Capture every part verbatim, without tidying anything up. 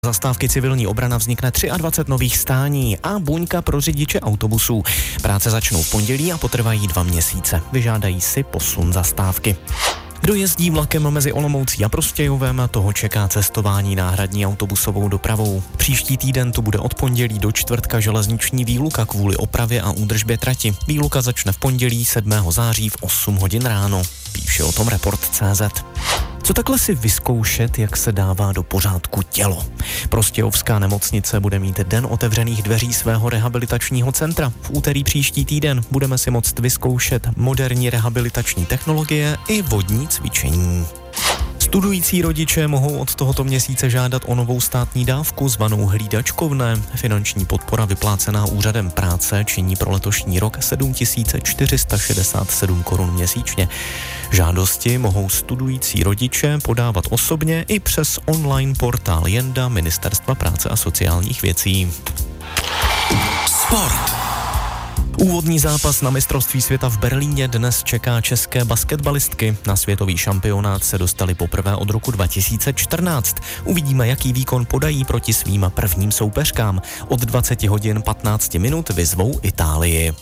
Zastávky civilní obrana vznikne dvacet tři nových stání a buňka pro řidiče autobusů. Práce začnou v pondělí a potrvají dva měsíce. Vyžádají si posun zastávky. Kdo jezdí vlakem mezi Olomoucí a Prostějovem, toho čeká cestování náhradní autobusovou dopravou. Příští týden tu bude od pondělí do čtvrtka železniční výluka kvůli opravě a údržbě trati. Výluka začne v pondělí sedmého září v osm hodin ráno. Píše o tom Report tečka cé zet. Co takhle si vyzkoušet, jak se dává do pořádku tělo? Prostějovská nemocnice bude mít den otevřených dveří svého rehabilitačního centra. V úterý příští týden budeme si moct vyzkoušet moderní rehabilitační technologie i vodní cvičení. Studující rodiče mohou od tohoto měsíce žádat o novou státní dávku zvanou hlídačkovné. Finanční podpora vyplácená úřadem práce činí pro letošní rok sedm tisíc čtyři sta šedesát sedm korun měsíčně. Žádosti mohou studující rodiče podávat osobně i přes online portál Jenda Ministerstva práce a sociálních věcí. Sport. Úvodní zápas na mistrovství světa v Berlíně dnes čeká české basketbalistky. Na světový šampionát se dostali poprvé od roku dva tisíce čtrnáct. Uvidíme, jaký výkon podají proti svým prvním soupeřkám. Od dvacet hodin patnáct minut vyzvou Itálii.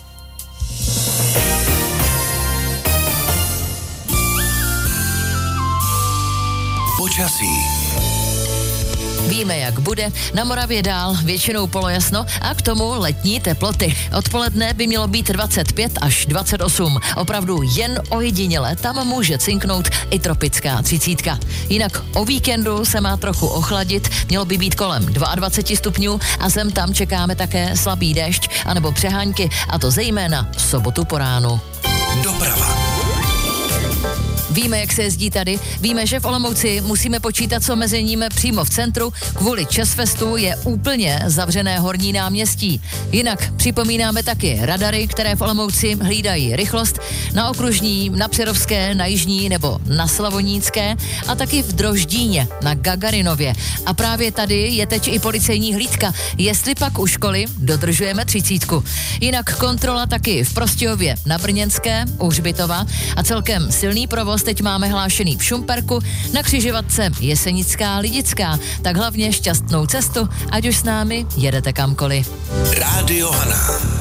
Počasí. Víme, jak bude, na Moravě dál většinou polojasno a k tomu letní teploty. Odpoledne by mělo být dvacet pět až dvacet osm. Opravdu jen ojediněle tam může cinknout i tropická třicítka. Jinak o víkendu se má trochu ochladit, mělo by být kolem dvacet dva stupňů a sem tam čekáme také slabý déšť anebo přehánky, a to zejména v sobotu po ránu. Doprava. Víme, jak se jezdí tady, víme, že v Olomouci musíme počítat s omezením přímo v centru, kvůli Česfestu je úplně zavřené Horní náměstí. Jinak připomínáme taky radary, které v Olomouci hlídají rychlost na Okružní, na Přerovské, na Jižní nebo na Slavonícké a taky v Droždíně na Gagarinově. A právě tady je teď i policejní hlídka, jestli pak u školy dodržujeme třicítku. Jinak kontrola taky v Prostějově na Brněnské, u Hřbitova a celkem silný provoz teď máme hlášený v Šumperku, na křižovatce Jesenická Lidická, tak hlavně šťastnou cestu, ať už s námi jedete kamkoliv. Rádio Hana.